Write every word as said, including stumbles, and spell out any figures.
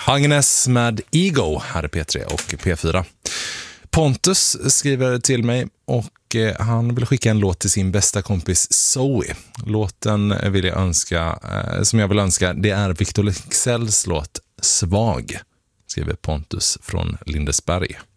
Agnes med Ego här i P tre och P fyra. Pontus skriver till mig och eh, han vill skicka en låt till sin bästa kompis Zoe. Låten vill jag önska, eh, som jag vill önska, det är Victor Leksells låt Svag, skriver Pontus från Lindesberg.